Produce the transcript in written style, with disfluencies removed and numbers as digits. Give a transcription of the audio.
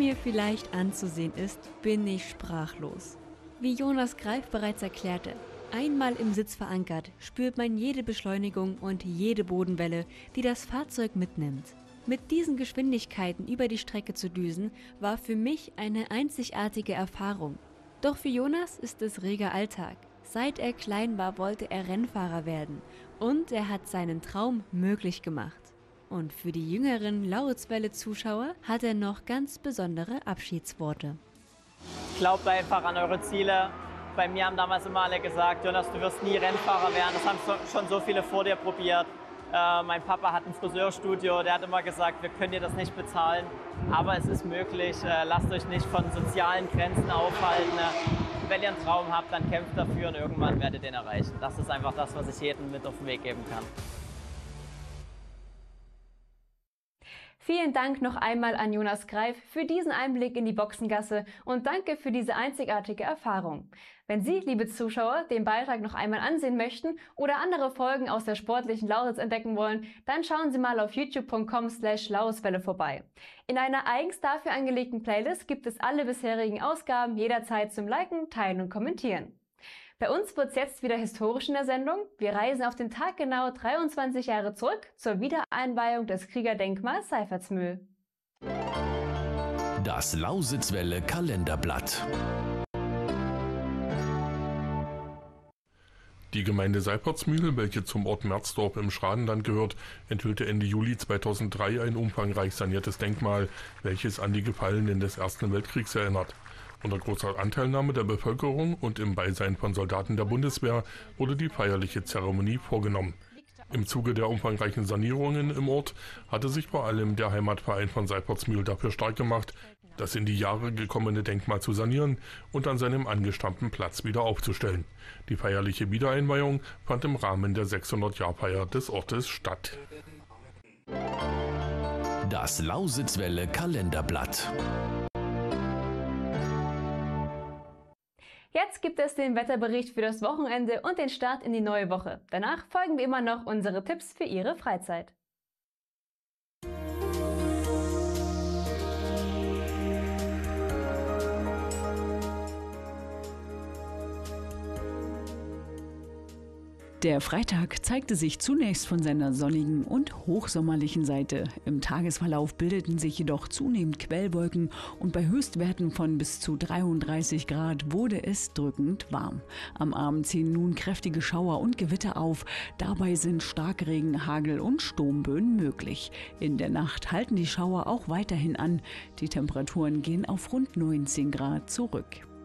mir vielleicht anzusehen ist, bin ich sprachlos. Wie Jonas Greif bereits erklärte, einmal im Sitz verankert, spürt man jede Beschleunigung und jede Bodenwelle, die das Fahrzeug mitnimmt. Mit diesen Geschwindigkeiten über die Strecke zu düsen, war für mich eine einzigartige Erfahrung. Doch für Jonas ist es reger Alltag. Seit er klein war, wollte er Rennfahrer werden und er hat seinen Traum möglich gemacht. Und für die jüngeren Lauritzwelle-Zuschauer hat er noch ganz besondere Abschiedsworte. Glaubt einfach an eure Ziele. Bei mir haben damals immer alle gesagt, Jonas, du wirst nie Rennfahrer werden. Das haben schon so viele vor dir probiert. Mein Papa hat ein Friseurstudio, der hat immer gesagt, wir können dir das nicht bezahlen. Aber es ist möglich. Lasst euch nicht von sozialen Grenzen aufhalten. Wenn ihr einen Traum habt, dann kämpft dafür und irgendwann werdet ihr ihn erreichen. Das ist einfach das, was ich jedem mit auf den Weg geben kann. Vielen Dank noch einmal an Jonas Greif für diesen Einblick in die Boxengasse und danke für diese einzigartige Erfahrung. Wenn Sie, liebe Zuschauer, den Beitrag noch einmal ansehen möchten oder andere Folgen aus der sportlichen Lausitz entdecken wollen, dann schauen Sie mal auf youtube.com/Lauswelle vorbei. In einer eigens dafür angelegten Playlist gibt es alle bisherigen Ausgaben jederzeit zum Liken, Teilen und Kommentieren. Bei uns wird es jetzt wieder historisch in der Sendung. Wir reisen auf den Tag genau 23 Jahre zurück zur Wiedereinweihung des Kriegerdenkmals Seifertsmühl. Das Lausitzwelle Kalenderblatt. Die Gemeinde Seifertsmühl, welche zum Ort Merzdorf im Schradenland gehört, enthüllte Ende Juli 2003 ein umfangreich saniertes Denkmal, welches an die Gefallenen des Ersten Weltkriegs erinnert. Unter großer Anteilnahme der Bevölkerung und im Beisein von Soldaten der Bundeswehr wurde die feierliche Zeremonie vorgenommen. Im Zuge der umfangreichen Sanierungen im Ort hatte sich vor allem der Heimatverein von Seifertsmühl dafür stark gemacht, das in die Jahre gekommene Denkmal zu sanieren und an seinem angestammten Platz wieder aufzustellen. Die feierliche Wiedereinweihung fand im Rahmen der 600-Jahr-Feier des Ortes statt. Das Lausitzwelle Kalenderblatt. Jetzt gibt es den Wetterbericht für das Wochenende und den Start in die neue Woche. Danach folgen wie immer noch unsere Tipps für Ihre Freizeit. Der Freitag zeigte sich zunächst von seiner sonnigen und hochsommerlichen Seite. Im Tagesverlauf bildeten sich jedoch zunehmend Quellwolken und bei Höchstwerten von bis zu 33 Grad wurde es drückend warm. Am Abend ziehen nun kräftige Schauer und Gewitter auf. Dabei sind Starkregen, Hagel und Sturmböen möglich. In der Nacht halten die Schauer auch weiterhin an. Die Temperaturen gehen auf rund 19 Grad zurück.